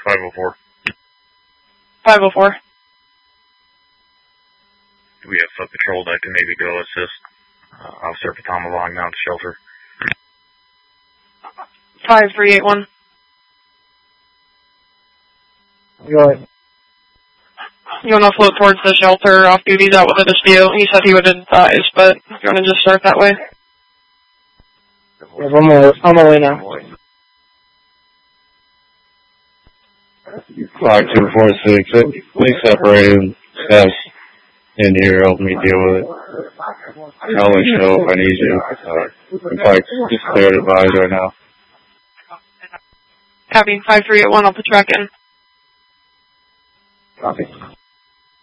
504. 504. We have foot patrol that can maybe go assist Officer Patama logging out the shelter. 5381. Go ahead. You want to float towards the shelter? Off duty's out with a dispute. He said he would advise, but if you want to just start that way. Yeah, I'm away now. 5246. Please separate steps in here. Help me deal with it. I'll let you know if I need you. In fact, just clear the advise right now. Copy. 5381. I'll put you back in. Copy.